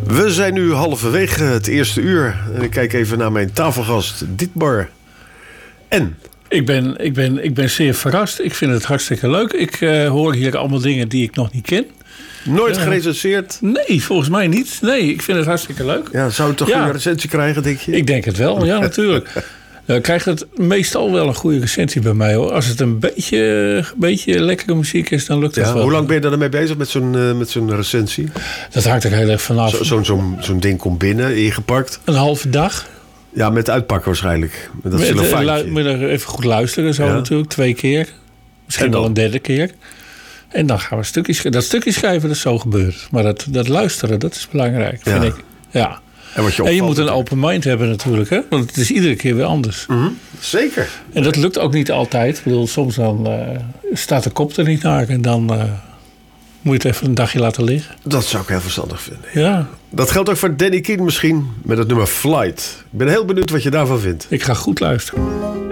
We zijn nu halverwege het eerste uur. En ik kijk even naar mijn tafelgast Dietmar. En? Ik ben zeer verrast. Ik vind het hartstikke leuk. Ik hoor hier allemaal dingen die ik nog niet ken. Nooit gerecenseerd? Nee, volgens mij niet. Nee, ik vind het hartstikke leuk. Ja, zou je toch een recensie krijgen, denk je? Ik denk het wel, ja, natuurlijk. Dan krijgt het meestal wel een goede recensie bij mij, hoor. Als het een beetje lekkere muziek is, dan lukt het wel. Hoe lang ben je ermee bezig met zo'n recensie? Dat hangt er heel erg vanaf. Zo'n ding komt binnen, ingepakt. Een halve dag. Ja, met uitpakken waarschijnlijk. Met dat cellofaantje. Moet je even goed luisteren, zo natuurlijk. 2 keer. Misschien wel een 3e keer. En dan gaan we stukjes schrijven. Dat stukje schrijven, dat is zo gebeurd. Maar dat luisteren, dat is belangrijk, vind ik. Ja. En je moet een open mind hebben natuurlijk, hè? Want het is iedere keer weer anders. Mm-hmm. Zeker. En dat lukt ook niet altijd. Ik bedoel, soms dan staat de kop er niet naar. En dan moet je het even een dagje laten liggen. Dat zou ik heel verstandig vinden. Ja. Dat geldt ook voor Danny Keane misschien, met het nummer Flight. Ik ben heel benieuwd wat je daarvan vindt. Ik ga goed luisteren.